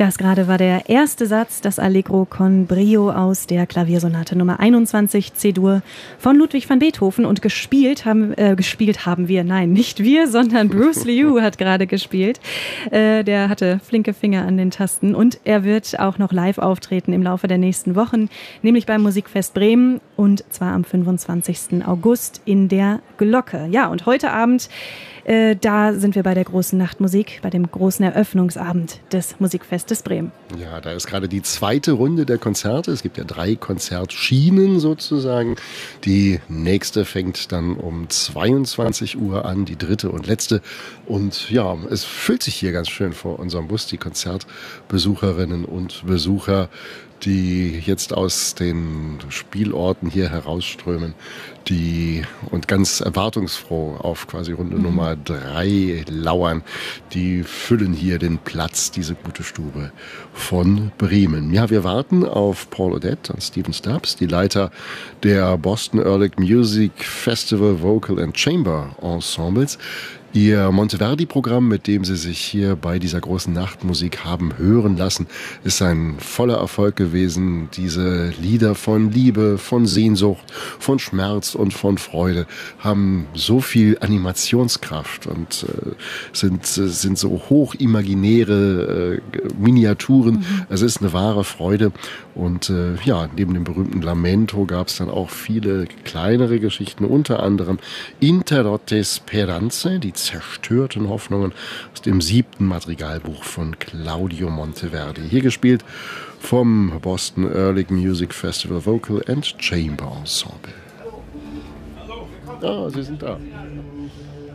Das gerade war der erste Satz, das Allegro con Brio aus der Klaviersonate Nummer 21 C-Dur von Ludwig van Beethoven. Und gespielt haben wir, nein, nicht wir, sondern Bruce Liu hat gerade gespielt. Der hatte flinke Finger an den Tasten und er wird auch noch live auftreten im Laufe der nächsten Wochen, nämlich beim Musikfest Bremen und zwar am 25. August in der Glocke. Ja, und heute Abend da sind wir bei der großen Nachtmusik, bei dem großen Eröffnungsabend des Musikfestes Bremen. Ja, da ist gerade die zweite Runde der Konzerte. Es gibt ja 3 Konzertschienen sozusagen. Die nächste fängt dann um 22 Uhr an, die dritte und letzte. Und ja, es füllt sich hier ganz schön vor unserem Bus, die Konzertbesucherinnen und Besucher, die jetzt aus den Spielorten hier herausströmen, und ganz erwartungsfroh auf quasi Runde Nummer 3 lauern. Die füllen hier den Platz, diese gute Stube von Bremen. Ja, wir warten auf Paul Odette und Stephen Stubbs, die Leiter der Boston Ehrlich Music Festival Vocal and Chamber Ensembles. Ihr Monteverdi-Programm, mit dem Sie sich hier bei dieser großen Nachtmusik haben hören lassen, ist ein voller Erfolg gewesen. Diese Lieder von Liebe, von Sehnsucht, von Schmerz und von Freude haben so viel Animationskraft und sind so hochimaginäre Miniaturen. Es ist eine wahre Freude. Und neben dem berühmten Lamento gab es dann auch viele kleinere Geschichten, unter anderem Interrotte Speranze, die zerstörten Hoffnungen, aus dem 7. Madrigalbuch von Claudio Monteverdi. Hier gespielt vom Boston Ehrlich Music Festival Vocal and Chamber Ensemble. Ah, Sie sind da.